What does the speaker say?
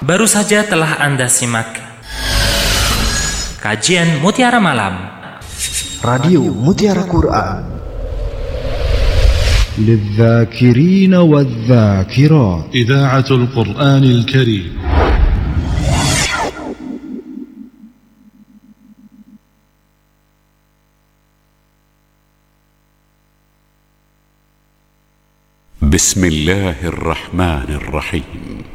Baru saja telah Anda simak kajian Mutiara Malam Radio Mutiara Quran للذاكرين والذاكرات. إذاعة القرآن الكريم. بسم الله الرحمن الرحيم.